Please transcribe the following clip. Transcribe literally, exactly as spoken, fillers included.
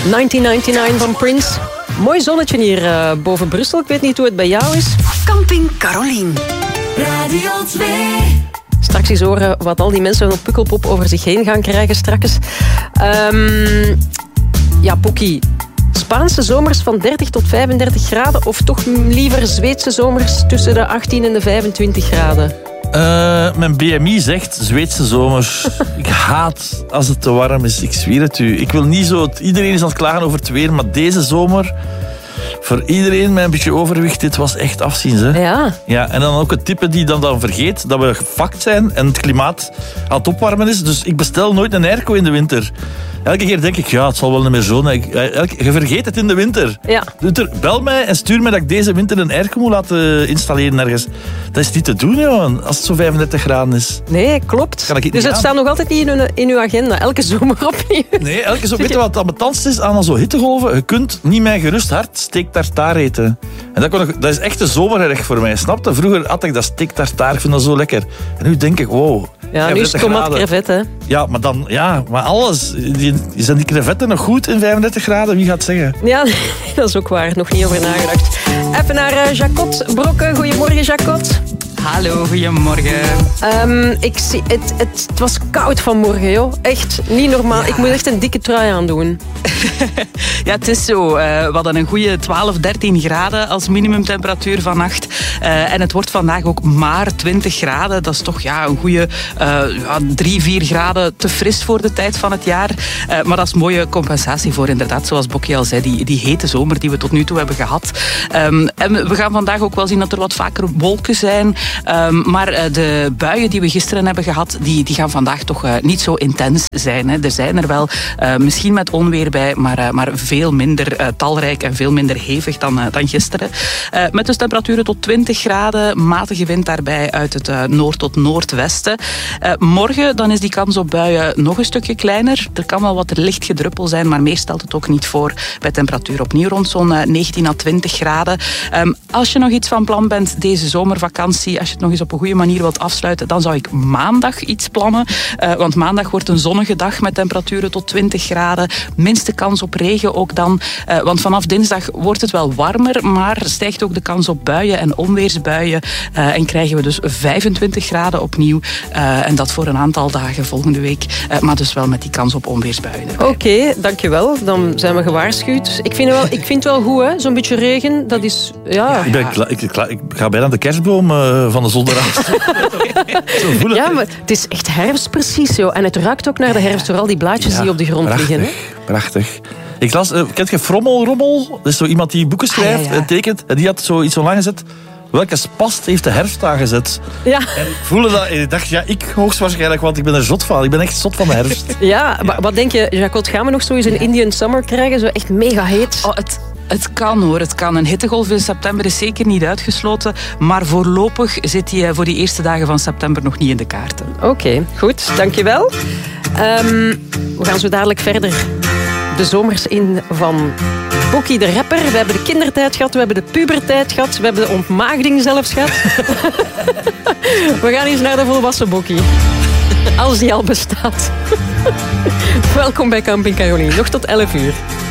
negentien negenennegentig van Prince. Mooi zonnetje hier uh, boven Brussel. Ik weet niet hoe het bij jou is. Camping Caroline. Radio twee. Straks eens horen wat al die mensen op Pukkelpop over zich heen gaan krijgen straks. Um, ja, Poekie. Spaanse zomers van dertig tot vijfendertig graden of toch liever Zweedse zomers tussen de achttien en de vijfentwintig graden? Uh, mijn B M I zegt Zweedse zomers. Ik haat als het te warm is. Ik zweer het u. Ik wil niet zo... Het, iedereen is aan het klagen over het weer, maar deze zomer... Voor iedereen met een beetje overwicht, dit was echt afzien. Hè? Ja. Ja. En dan ook het type die dan, dan vergeet dat we gefakt zijn en het klimaat aan het opwarmen is. Dus ik bestel nooit een airco in de winter. Elke keer denk ik, ja, het zal wel niet meer zo. Nee, elke, je vergeet het in de winter. Ja. Bel mij en stuur mij dat ik deze winter een airco moet laten installeren ergens. Dat is niet te doen, jongen, als het zo vijfendertig graden is. Nee, klopt. Kan ik het dus het aan. staat nog altijd niet in uw, in uw agenda. Elke zomer opnieuw. Nee, elke zomer. Weet je wat het ambetantst is aan zo'n hittegolven? Je kunt niet met gerust hart steak tartaar eten. En dat, kon ik, dat is echt een zomergerecht voor mij, snap je? Vroeger had ik dat steak tartaar, ik vind dat zo lekker. En nu denk ik, wow. Ja, nu is het tomaat crevet, hè? Ja, maar dan, ja, maar alles. Die, zijn die crevetten nog goed in vijfendertig graden? Wie gaat het zeggen? Ja, dat is ook waar. Nog niet over nagedacht. Even naar uh, Jacot Brokke. Goedemorgen, Jacot. Hallo, goedemorgen. Um, ik zie, het, het, het was koud vanmorgen, joh. Echt niet normaal. Ja. Ik moet echt een dikke trui aandoen. Ja, het is zo. Uh, we hadden een goede twaalf, dertien graden als minimumtemperatuur vannacht. Uh, en het wordt vandaag ook maar twintig graden. Dat is toch ja, een goede uh, ja, drie, vier graden te fris voor de tijd van het jaar. Uh, maar dat is mooie compensatie voor inderdaad, zoals Bokkie al zei, die, die hete zomer die we tot nu toe hebben gehad. Um, en we gaan vandaag ook wel zien dat er wat vaker wolken zijn. Um, maar uh, de buien die we gisteren hebben gehad, die, die gaan vandaag toch uh, niet zo intens zijn. Hè. Er zijn er wel, uh, misschien met onweer bij, maar, uh, maar veel minder uh, talrijk en veel minder hevig dan, uh, dan gisteren. Uh, met dus temperaturen tot twintig graden, matige wind daarbij uit het uh, noord tot noordwesten. Uh, morgen dan is die kans op buien nog een stukje kleiner. Er kan wel wat licht gedruppel zijn, maar meer stelt het ook niet voor. Bij temperatuur opnieuw rond zo'n uh, negentien à twintig graden. Um, als je nog iets van plan bent deze zomervakantie, als je het nog eens op een goede manier wilt afsluiten, dan zou ik maandag iets plannen. Uh, want maandag wordt een zonnige dag met temperaturen tot twintig graden. Minste kans op regen ook dan. Uh, want vanaf dinsdag wordt het wel warmer, maar stijgt ook de kans op buien en onweersbuien. Uh, en krijgen we dus vijfentwintig graden opnieuw. Uh, en dat voor een aantal dagen volgende week. Uh, maar dus wel met die kans op onweersbuien. Oké, okay, dankjewel. Dan zijn we gewaarschuwd. Ik vind, wel, ik vind het wel goed, hè? Zo'n beetje regen. Dat is, ja... ja ik, ben, ik, ik, ik ga bijna de kerstboom uh, van de zondag. Ja, maar het is echt herfst precies, joh. En het ruikt ook naar de herfst, door al die blaadjes ja, die op de grond prachtig, liggen. Hè? Prachtig. Ik las, uh, kent je Frommelrommel? Dat is zo iemand die boeken schrijft ah, ja, ja. en tekent. En die had zo iets online gezet. Welke spast heeft de herfst aangezet? Ja. En ik voelde dat en ik dacht, ja, ik hoogstwaarschijnlijk, want ik ben er zot van. Ik ben echt zot van de herfst. Ja, ja. Maar wat denk je, Jacot, gaan we nog zo eens een Indian Summer krijgen? Zo echt mega heet? Oh, het... Het kan hoor, het kan. Een hittegolf in september is zeker niet uitgesloten. Maar voorlopig zit die voor die eerste dagen van september nog niet in de kaarten. Oké, okay, goed. Dankjewel. Um, we gaan zo dadelijk verder de zomers in van Bokkie de rapper. We hebben de kindertijd gehad, we hebben de pubertijd gehad, we hebben de ontmaagding zelfs gehad. We gaan eens naar de volwassen Bokkie. Als die al bestaat. Welkom bij Camping Caroline. Nog tot elf uur.